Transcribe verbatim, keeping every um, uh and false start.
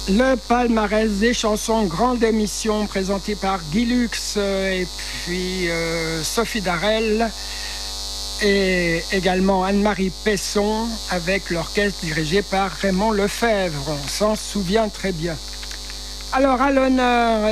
Le palmarès des chansons grande émission présenté par Guy Lux euh, et puis euh, Sophie Darel et également Anne-Marie Pesson avec l'orchestre dirigé par Raymond Lefebvre. On s'en souvient très bien. Alors à l'honneur